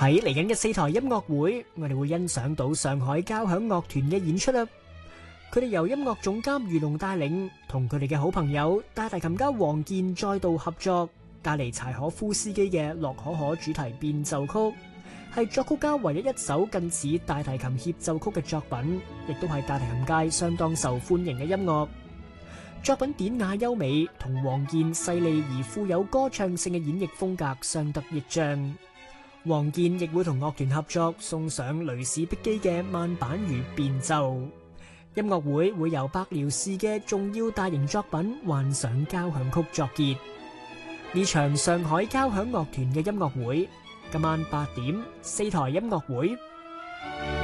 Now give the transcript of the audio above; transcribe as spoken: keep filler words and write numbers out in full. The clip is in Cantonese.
喺嚟緊嘅四台音樂會，我哋會欣賞到上海交響樂團嘅演出啦。佢哋由音樂總監余龍帶領，同佢哋嘅好朋友大提琴家黃健再度合作，帶嚟柴可夫斯基嘅《洛可可》主題變奏曲，係作曲家唯一一首近似大提琴協奏曲嘅作品，亦都係大提琴界相當受歡迎嘅音樂。作品典雅優美，同黃健細膩而富有歌唱性嘅演繹風格相得益彰。黃健亦會同樂團合作，送上雷士碧基嘅慢板與變奏。音樂會會由白遼士嘅重要大型作品《幻想交響曲》作結。呢場上海交響樂團嘅音樂會，今晚八點四台音樂會。